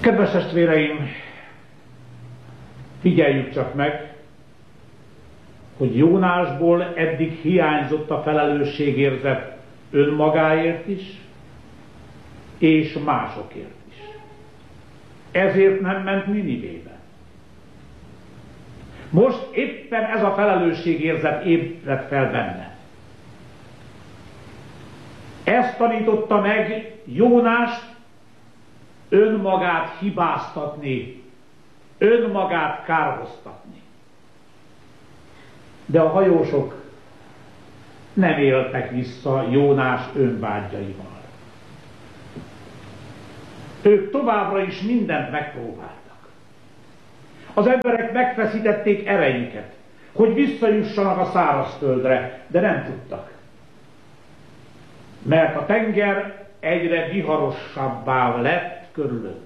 Kedves testvéreim, figyeljük csak meg, hogy Jónásból eddig hiányzott a felelősségérzet önmagáért is, és másokért is. Ezért nem ment Ninivébe. Most éppen ez a felelősségérzet ébredt fel benne. Ezt tanította meg Jónást önmagát hibáztatni, önmagát kárhoztatni. De a hajósok nem éltek vissza Jónás önvágyaival. Ők továbbra is mindent megpróbáltak. Az emberek megfeszítették erejüket, hogy visszajussanak a szárazföldre, de nem tudtak. Mert a tenger egyre viharosabbá lett körülöttük.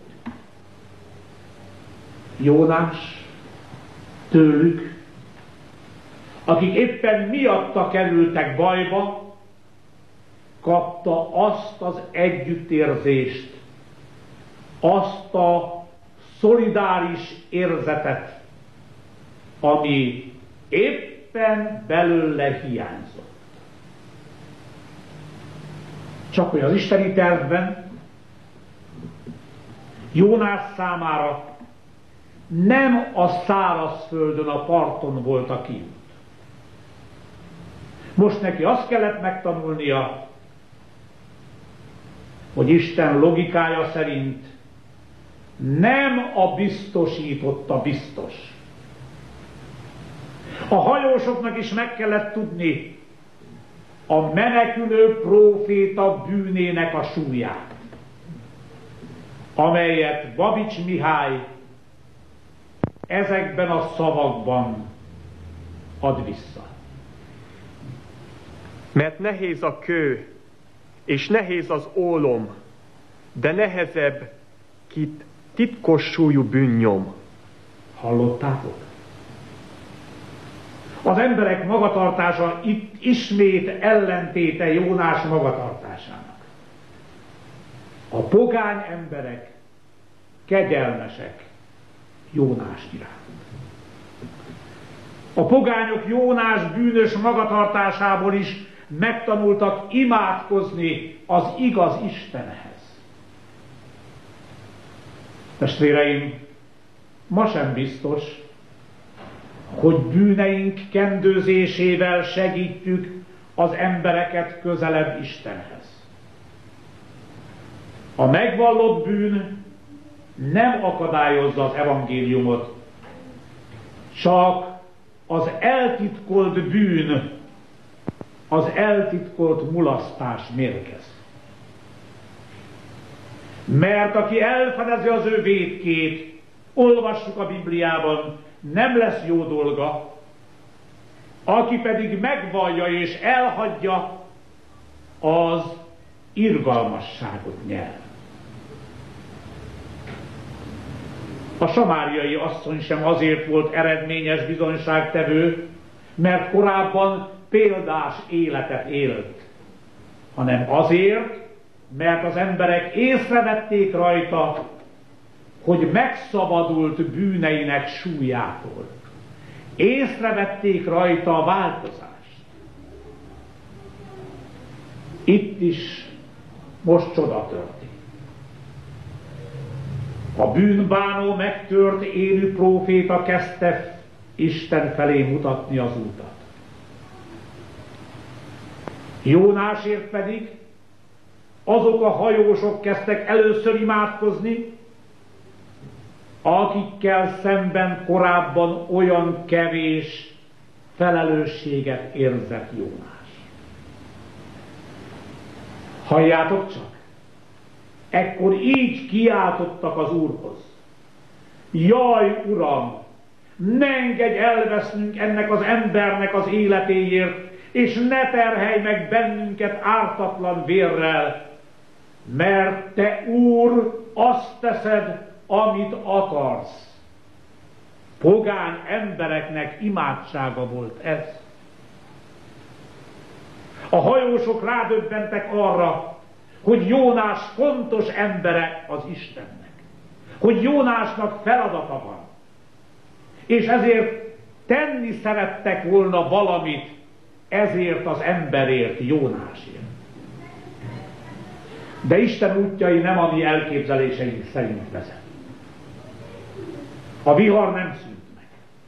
Jónás tőlük, akik éppen miatta kerültek bajba, kapta azt az együttérzést, azt a szolidáris érzetet, ami éppen belőle hiányzott. Csak hogy az isteni tervben Jónás számára nem a szárazföldön, a parton volt a kiút. Most neki azt kellett megtanulnia, hogy Isten logikája szerint nem a biztosította biztos. A hajósoknak is meg kellett tudni a menekülő próféta bűnének a súlyát, amelyet Babics Mihály ezekben a szavakban ad vissza. Mert nehéz a kő, és nehéz az ólom, de nehezebb kit titkos súlyú bűnnyom. Hallottátok? Az emberek magatartása itt ismét ellentéte Jónás magatartásának. A pogány emberek kegyelmesek Jónás iránt. A pogányok Jónás bűnös magatartásából is megtanultak imádkozni az igaz Istenhez. Testvéreim, ma sem biztos, hogy bűneink kendőzésével segítjük az embereket közelebb Istenhez. A megvallott bűn nem akadályozza az evangéliumot, csak az eltitkolt bűn, az eltitkolt mulasztás mérgez. Mert aki elfedezi az ő vétkét, olvassuk a Bibliában, nem lesz jó dolga, aki pedig megvallja és elhagyja, az irgalmasságot nyer. A samáriai asszony sem azért volt eredményes bizonyságtevő, mert korábban példás életet élt, hanem azért, mert az emberek észrevették rajta, hogy megszabadult bűneinek súlyától. Észrevették rajta a változást. Itt is most csoda történt. A bűnbánó, megtört élő próféta kezdte Isten felé mutatni az útat. Jónásért pedig azok a hajósok kezdtek először imádkozni, akikkel szemben korábban olyan kevés felelősséget érzett Jónás. Halljátok csak! Ekkor így kiáltottak az Úrhoz. Jaj, Uram, ne engedj elvesznünk ennek az embernek az életéért, és ne terhelj meg bennünket ártatlan vérrel, mert Te, Úr, azt teszed, amit akarsz. Pogány embereknek imádsága volt ez. A hajósok rádöbbentek arra, hogy Jónás fontos embere az Istennek. hogy Jónásnak feladata van, és ezért tenni szerettek volna valamit ezért az emberért, Jónásért. De Isten útjai nem a mi elképzeléseink szerint vezet. A vihar nem szűnt meg.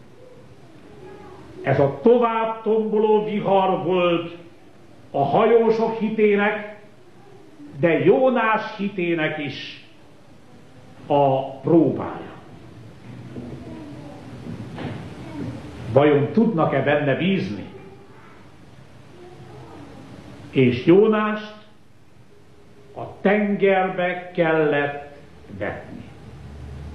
Ez a tovább tomboló vihar volt a hajósok hitének, de Jónás hitének is a próbája. Vajon tudnak-e benne bízni? És Jónást a tengerbe kellett vetni.